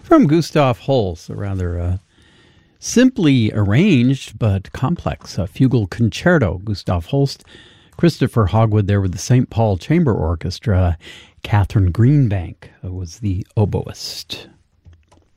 from Gustav Holst, a rather simply arranged but complex fugal concerto. Gustav Holst, Christopher Hogwood there with the St. Paul Chamber Orchestra. Catherine Greenbank was the oboist.